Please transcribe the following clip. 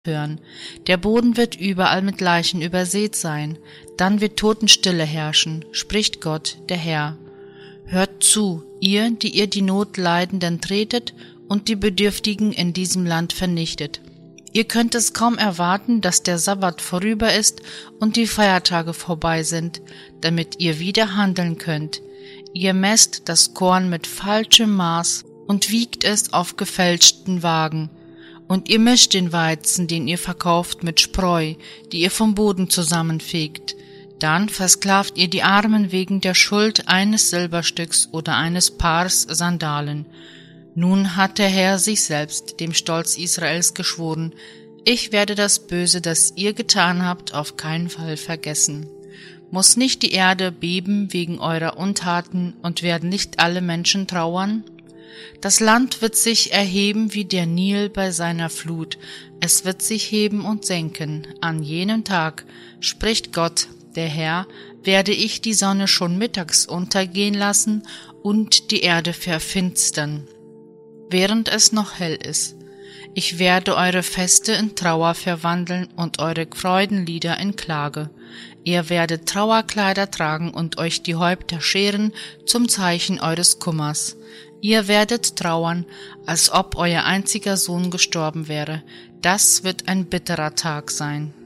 hören. Der Boden wird überall mit Leichen übersät sein. Dann wird Totenstille herrschen, spricht Gott, der Herr. Hört zu, ihr, die ihr die Notleidenden tretet und die Bedürftigen in diesem Land vernichtet. Ihr könnt es kaum erwarten, dass der Sabbat vorüber ist und die Feiertage vorbei sind, damit ihr wieder handeln könnt. Ihr messt das Korn mit falschem Maß und wiegt es auf gefälschten Wagen. Und ihr mischt den Weizen, den ihr verkauft, mit Spreu, die ihr vom Boden zusammenfegt. Dann versklavt ihr die Armen wegen der Schuld eines Silberstücks oder eines Paars Sandalen. Nun hat der Herr sich selbst, dem Stolz Israels, geschworen: Ich werde das Böse, das ihr getan habt, auf keinen Fall vergessen. Muss nicht die Erde beben wegen eurer Untaten und werden nicht alle Menschen trauern? Das Land wird sich erheben wie der Nil bei seiner Flut. Es wird sich heben und senken. An jenem Tag, spricht Gott, der Herr, werde ich die Sonne schon mittags untergehen lassen und die Erde verfinstern, während es noch hell ist. Ich werde eure Feste in Trauer verwandeln und eure Freudenlieder in Klage. Ihr werdet Trauerkleider tragen und euch die Häupter scheren zum Zeichen eures Kummers. Ihr werdet trauern, als ob euer einziger Sohn gestorben wäre. Das wird ein bitterer Tag sein.